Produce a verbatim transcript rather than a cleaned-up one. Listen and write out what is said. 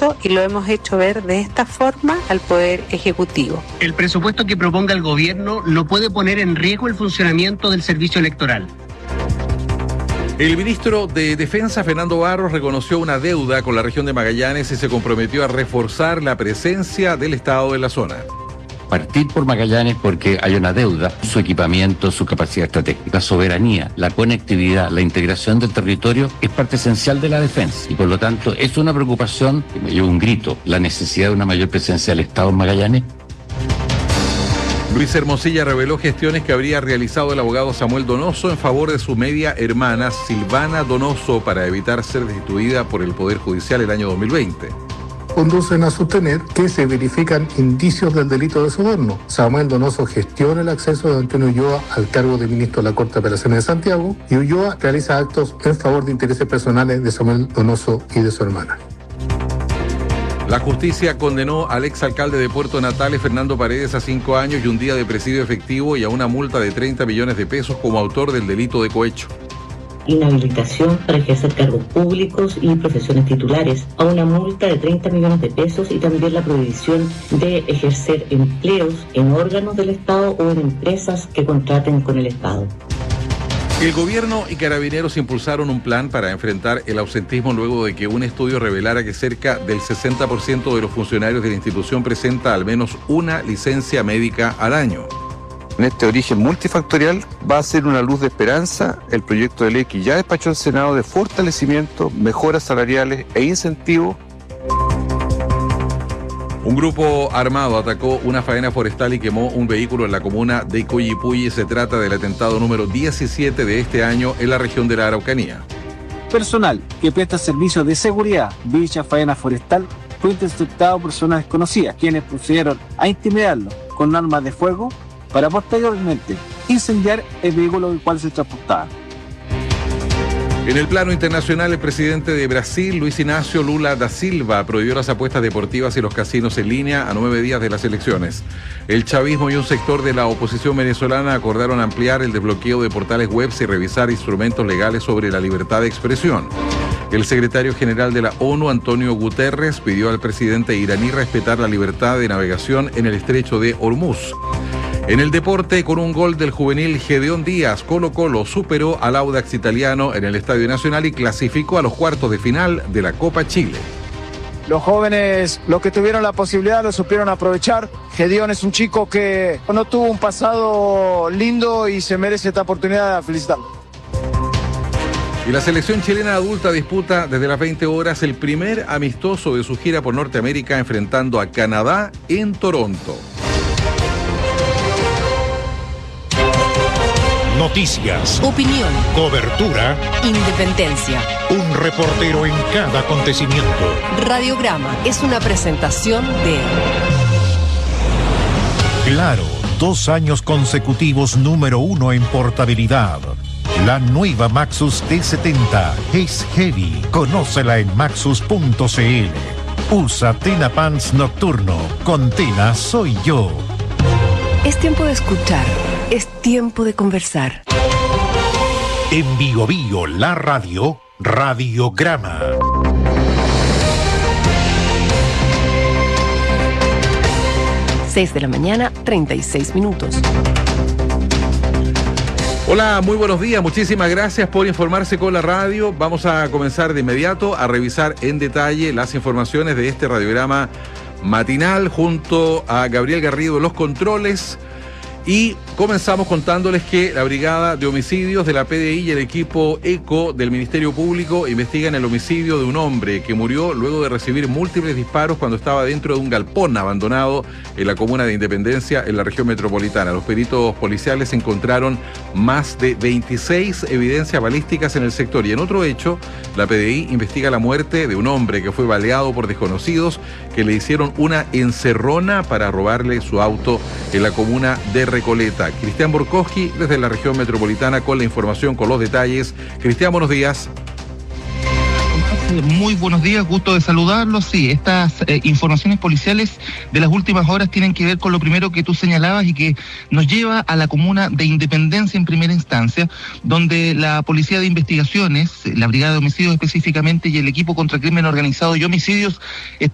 esto y lo hemos hecho ver de esta forma al Poder Ejecutivo. El presupuesto que proponga el gobierno no puede poner en riesgo el funcionamiento del servicio electoral. El ministro de Defensa, Fernando Barros, reconoció una deuda con la región de Magallanes y se comprometió a reforzar la presencia del Estado en la zona. Partir por Magallanes porque hay una deuda, su equipamiento, su capacidad estratégica, la soberanía, la conectividad, la integración del territorio es parte esencial de la defensa y por lo tanto es una preocupación que me lleva un grito, la necesidad de una mayor presencia del Estado en Magallanes. Luis Hermosilla reveló gestiones que habría realizado el abogado Samuel Donoso en favor de su media hermana Silvana Donoso para evitar ser destituida por el Poder Judicial el año dos mil veinte. Conducen a sostener que se verifican indicios del delito de soborno. Samuel Donoso gestiona el acceso de Antonio Ulloa al cargo de ministro de la Corte de Apelaciones de Santiago y Ulloa realiza actos en favor de intereses personales de Samuel Donoso y de su hermana. La justicia condenó al exalcalde de Puerto Natales, Fernando Paredes, a cinco años y un día de presidio efectivo y a una multa de treinta millones de pesos como autor del delito de cohecho. Inhabilitación para ejercer cargos públicos y profesiones titulares, a una multa de treinta millones de pesos y también la prohibición de ejercer empleos en órganos del Estado o en empresas que contraten con el Estado. El gobierno y carabineros impulsaron un plan para enfrentar el ausentismo luego de que un estudio revelara que cerca del sesenta por ciento de los funcionarios de la institución presenta al menos una licencia médica al año. En este origen multifactorial va a ser una luz de esperanza el proyecto de ley que ya despachó el Senado de fortalecimiento, mejoras salariales e incentivos. Un grupo armado atacó una faena forestal y quemó un vehículo en la comuna de Coyipulli. Se trata del atentado número diecisiete de este año en la región de la Araucanía. Personal que presta servicios de seguridad de dicha faena forestal fue interceptado por personas desconocidas, quienes procedieron a intimidarlo con armas de fuego para posteriormente incendiar el vehículo en el cual se transportaba. En el plano internacional, el presidente de Brasil, Luis Inácio Lula da Silva, prohibió las apuestas deportivas y los casinos en línea a nueve días de las elecciones. El chavismo y un sector de la oposición venezolana acordaron ampliar el desbloqueo de portales web y revisar instrumentos legales sobre la libertad de expresión. El secretario general de la ONU, Antonio Guterres, pidió al presidente iraní respetar la libertad de navegación en el estrecho de Hormuz. En el deporte, con un gol del juvenil Gedeón Díaz, Colo-Colo superó al Audax italiano en el Estadio Nacional y clasificó a los cuartos de final de la Copa Chile. Los jóvenes, los que tuvieron la posibilidad, lo supieron aprovechar. Gedeón es un chico que no tuvo un pasado lindo y se merece esta oportunidad de felicitarlo. Y la selección chilena adulta disputa desde las veinte horas el primer amistoso de su gira por Norteamérica enfrentando a Canadá en Toronto. Noticias, opinión, cobertura, independencia. Un reportero en cada acontecimiento. Radiograma es una presentación de Claro, dos años consecutivos número uno en portabilidad. La nueva Maxus T setenta es heavy. Conócela en maxus punto c l. Usa Tena Pants Nocturno. Con Tena soy yo. Es tiempo de escuchar. Es tiempo de conversar. En Bio Bio, la radio, Radiograma. seis de la mañana, treinta y seis minutos. Hola, muy buenos días. Muchísimas gracias por informarse con la radio. Vamos a comenzar de inmediato a revisar en detalle las informaciones de este radiograma matinal junto a Gabriel Garrido en los controles. Y comenzamos contándoles que la Brigada de Homicidios de la P D I y el equipo ECO del Ministerio Público investigan el homicidio de un hombre que murió luego de recibir múltiples disparos cuando estaba dentro de un galpón abandonado en la comuna de Independencia, en la región metropolitana. Los peritos policiales encontraron más de veintiséis evidencias balísticas en el sector. Y en otro hecho, la P D I investiga la muerte de un hombre que fue baleado por desconocidos que le hicieron una encerrona para robarle su auto en la comuna de Recoleta. Cristian Borcoski, desde la región metropolitana, con la información, con los detalles. Cristian, buenos días. Muy buenos días, gusto de saludarlos. Sí, estas eh, informaciones policiales de las últimas horas tienen que ver con lo primero que tú señalabas y que nos lleva a la comuna de Independencia en primera instancia, donde la Policía de Investigaciones, la Brigada de Homicidios específicamente y el equipo contra crimen organizado y homicidios